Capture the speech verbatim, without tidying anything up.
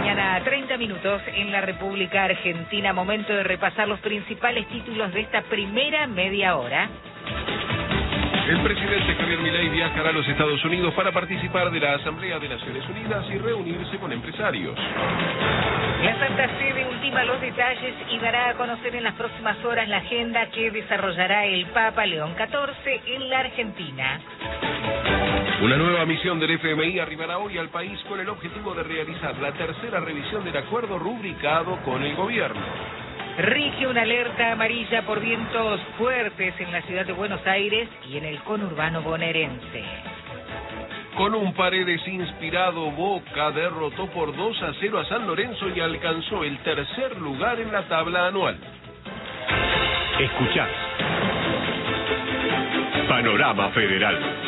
mañana, treinta minutos en la República Argentina. Momento de repasar los principales títulos de esta primera media hora. El presidente Javier Milei viajará a los Estados Unidos para participar de la Asamblea de Naciones Unidas y reunirse con empresarios. La Santa Sede ultima los detalles y dará a conocer en las próximas horas la agenda que desarrollará el Papa León catorce en la Argentina. Una nueva misión del F M I arribará hoy al país con el objetivo de realizar la tercera revisión del acuerdo rubricado con el gobierno. Rige una alerta amarilla por vientos fuertes en la ciudad de Buenos Aires y en el conurbano bonaerense. Con un Paredes inspirado, Boca derrotó por dos a cero a San Lorenzo y alcanzó el tercer lugar en la tabla anual. Escuchás Panorama Federal.